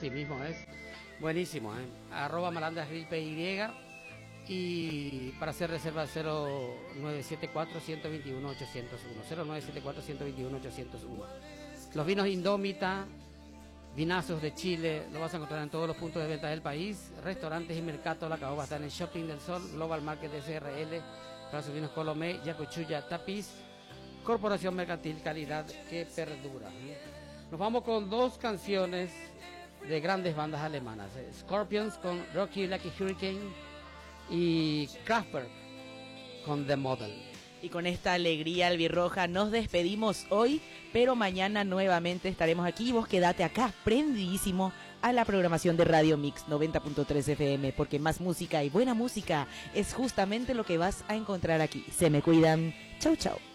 así mismo es. Buenísimo, @malandrasgrillpy. Y para hacer reserva 0974-121-801. 0974-121-801. Los vinos Indómita, vinazos de Chile, lo vas a encontrar en todos los puntos de venta del país. Restaurantes y mercados, la caoba está en el Shopping del Sol, Global Market de SRL, para sus vinos Colomé, Yacuchuya, Tapiz, Corporación Mercantil, calidad que perdura. Nos vamos con dos canciones de grandes bandas alemanas, Scorpions con Rocky Lucky Hurricane y Kraftwerk con The Model. Y con esta alegría albirroja nos despedimos hoy, pero mañana nuevamente estaremos aquí y vos quedate acá prendidísimo a la programación de Radio Mix 90.3 FM, porque más música y buena música es justamente lo que vas a encontrar aquí. Se me cuidan. Chau, chau.